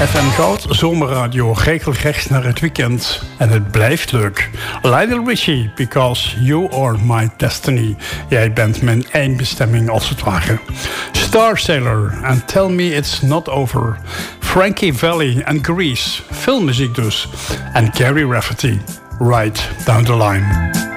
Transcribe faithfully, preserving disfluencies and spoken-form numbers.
F M Goud, zomerradio, regelrecht naar het weekend. En het blijft leuk. Lionel Richie, because you are my destiny. Jij bent mijn eindbestemming als het ware. Star Sailor, and tell me it's not over. Frankie Valli en Grease, filmmuziek dus. En Gary Rafferty, Right Down the Line.